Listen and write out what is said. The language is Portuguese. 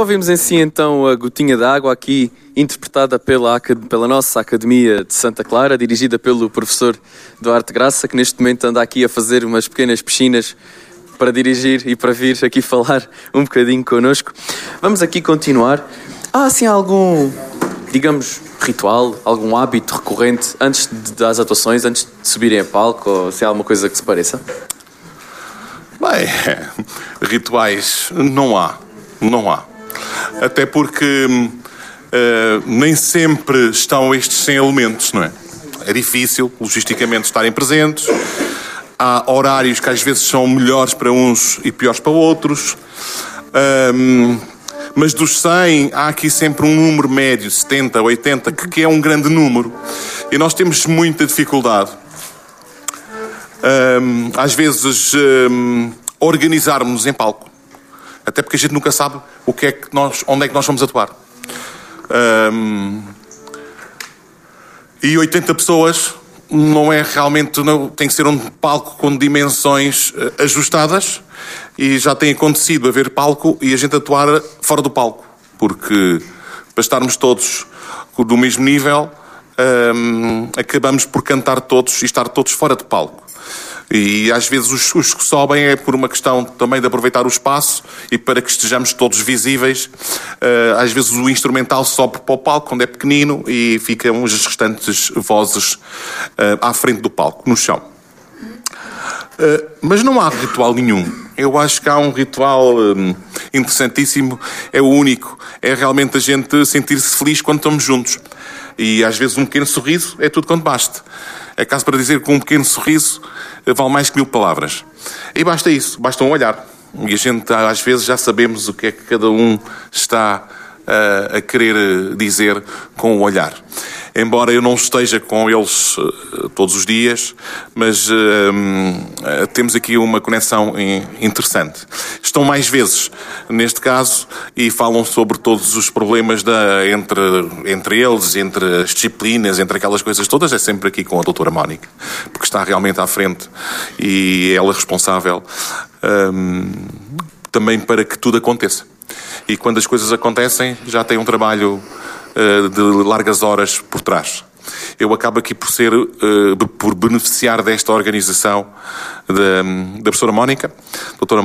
ouvimos em si então a Gotinha d'Água, aqui interpretada pela nossa Academia de Santa Clara, dirigida pelo professor Duarte Graça, que neste momento anda aqui a fazer umas pequenas piscinas para dirigir e para vir aqui falar um bocadinho connosco. Vamos aqui continuar. Há assim algum, digamos, ritual, algum hábito recorrente antes das atuações, antes de subirem a palco, ou se há alguma coisa que se pareça? Bem, rituais não há. Até porque nem sempre estão estes 100 elementos, não é? É difícil, logisticamente, estarem presentes. Há horários que às vezes são melhores para uns e piores para outros. Mas dos 100, há aqui sempre um número médio, 70, 80, que é um grande número. E nós temos muita dificuldade. Às vezes, organizarmos em palco. Até porque a gente nunca sabe onde é que nós vamos atuar. E 80 pessoas não é realmente... tem que ser um palco com dimensões ajustadas. E já tem acontecido haver palco e a gente atuar fora do palco. Porque para estarmos todos do mesmo nível, acabamos por cantar todos e estar todos fora de palco. E às vezes os que sobem é por uma questão também de aproveitar o espaço e para que estejamos todos visíveis. Às vezes o instrumental sobe para o palco quando é pequenino e ficam as restantes vozes à frente do palco, no chão. Mas não há ritual nenhum. Eu acho que há um ritual interessantíssimo, é o único. É realmente a gente sentir-se feliz quando estamos juntos. E às vezes um pequeno sorriso é tudo quanto basta. É caso para dizer que um pequeno sorriso vale mais que 1000 palavras. E basta isso, basta um olhar. E a gente às vezes já sabemos o que é que cada um está a querer dizer com o olhar. Embora eu não esteja com eles todos os dias, mas temos aqui uma conexão interessante. Estão mais vezes, neste caso, e falam sobre todos os problemas entre eles, entre as disciplinas, entre aquelas coisas todas. É sempre aqui com a doutora Mónica, porque está realmente à frente e ela é responsável também para que tudo aconteça. E quando as coisas acontecem, já tem um trabalho de largas horas por trás. Eu acabo aqui por beneficiar desta organização da professora Mónica, doutora